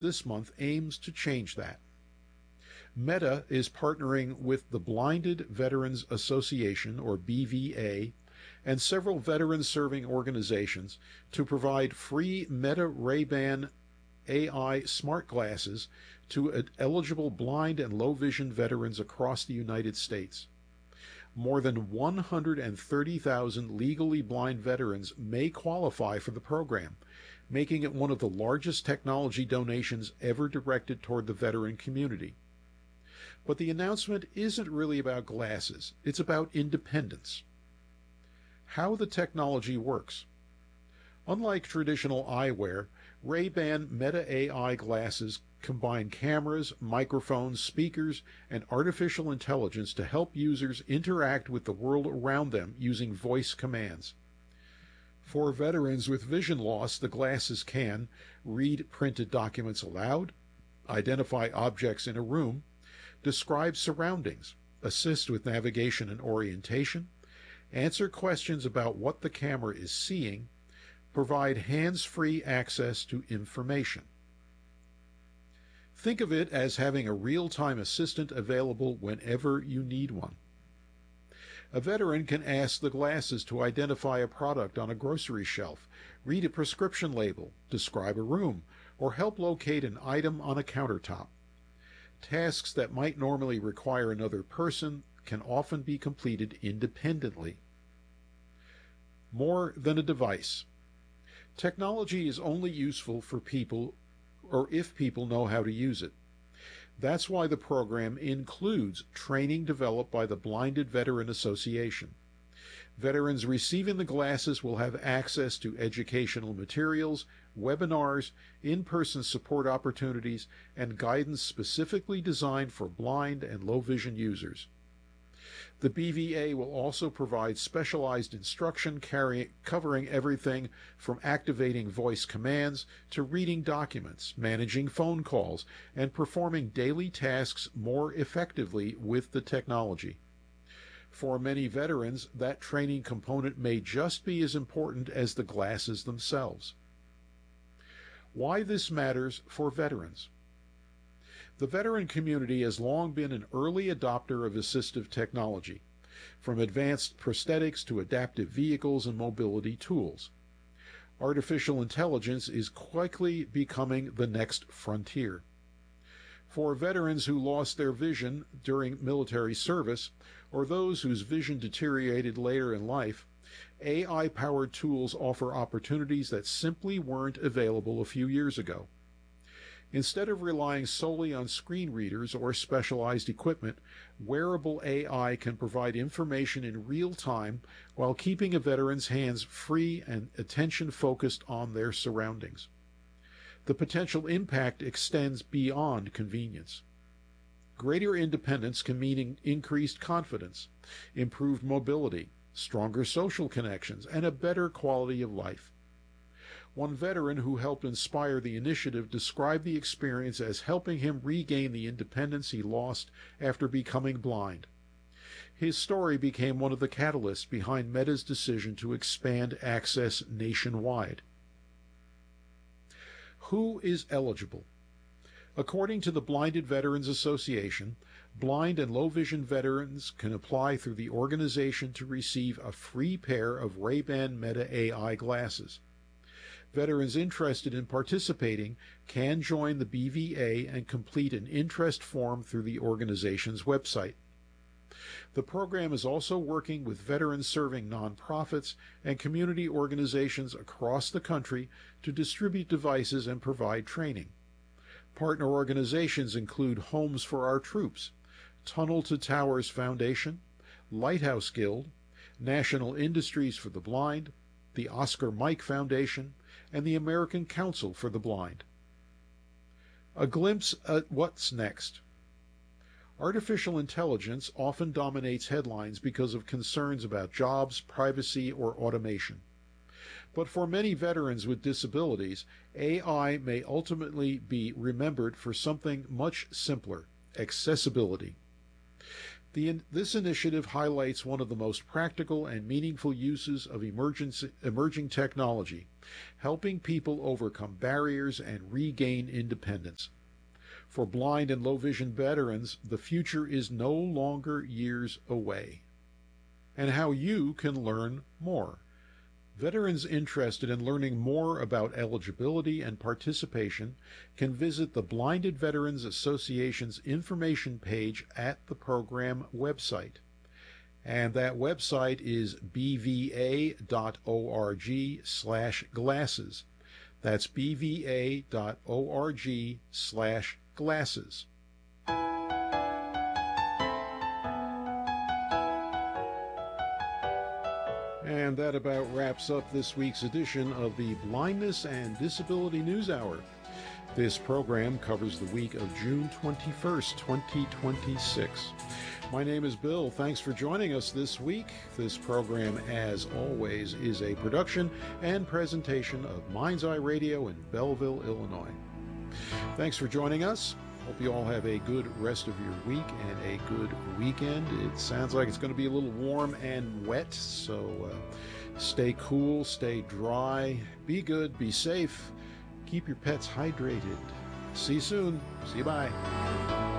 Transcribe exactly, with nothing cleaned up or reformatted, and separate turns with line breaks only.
this month aims to change that. Meta is partnering with the Blinded Veterans Association, or B V A, and several veteran-serving organizations to provide free Meta Ray-Ban A I smart glasses to eligible blind and low-vision veterans across the United States. More than one hundred thirty thousand legally blind veterans may qualify for the program, making it one of the largest technology donations ever directed toward the veteran community. But the announcement isn't really about glasses, it's about independence. How the technology works. Unlike traditional eyewear, Ray-Ban Meta A I glasses combine cameras, microphones, speakers, and artificial intelligence to help users interact with the world around them using voice commands. For veterans with vision loss, the glasses can read printed documents aloud, identify objects in a room, describe surroundings, assist with navigation and orientation, answer questions about what the camera is seeing, provide hands-free access to information. Think of it as having a real-time assistant available whenever you need one. A veteran can ask the glasses to identify a product on a grocery shelf, read a prescription label, describe a room, or help locate an item on a countertop. Tasks that might normally require another person can often be completed independently. More than a device. Technology is only useful for people or if people know how to use it. That's why the program includes training developed by the Blinded Veteran Association. Veterans receiving the glasses will have access to educational materials, webinars, in-person support opportunities, and guidance specifically designed for blind and low-vision users. The B V A will also provide specialized instruction carry, covering everything from activating voice commands to reading documents, managing phone calls, and performing daily tasks more effectively with the technology. For many veterans, that training component may just be as important as the glasses themselves. Why this matters for veterans. The veteran community has long been an early adopter of assistive technology, from advanced prosthetics to adaptive vehicles and mobility tools. Artificial intelligence is quickly becoming the next frontier. For veterans who lost their vision during military service, or those whose vision deteriorated later in life, A I-powered tools offer opportunities that simply weren't available a few years ago. Instead of relying solely on screen readers or specialized equipment, wearable A I can provide information in real time while keeping a veteran's hands free and attention focused on their surroundings. The potential impact extends beyond convenience. Greater independence can mean increased confidence, improved mobility, stronger social connections, and a better quality of life. One veteran who helped inspire the initiative described the experience as helping him regain the independence he lost after becoming blind. His story became one of the catalysts behind Meta's decision to expand access nationwide. Who is eligible? According to the Blinded Veterans Association, blind and low-vision veterans can apply through the organization to receive a free pair of Ray-Ban Meta A I glasses. Veterans interested in participating can join the B V A and complete an interest form through the organization's website. The program is also working with veteran-serving nonprofits and community organizations across the country to distribute devices and provide training. Partner organizations include Homes for Our Troops, Tunnel to Towers Foundation, Lighthouse Guild, National Industries for the Blind, the Oscar Mike Foundation, and the American Council for the Blind. A glimpse at what's next. Artificial intelligence often dominates headlines because of concerns about jobs, privacy, or automation. But for many veterans with disabilities, A I may ultimately be remembered for something much simpler: accessibility. The, this initiative highlights one of the most practical and meaningful uses of emerging technology, helping people overcome barriers and regain independence. For blind and low vision veterans, the future is no longer years away. And how you can learn more. Veterans interested in learning more about eligibility and participation can visit the Blinded Veterans Association's information page at the program website. And that website is b v a dot org slash glasses. That's b v a dot org slash glasses. And that about wraps up this week's edition of the Blindness and Disability News Hour. This program covers the week of June twenty-first, twenty twenty-six. My name is Bill. Thanks for joining us this week. This program, as always, is a production and presentation of Mind's Eye Radio in Belleville, Illinois. Thanks for joining us. Hope you all have a good rest of your week and a good weekend. It sounds like it's going to be a little warm and wet, so uh, stay cool, stay dry, be good, be safe, keep your pets hydrated. See you soon. See you, bye.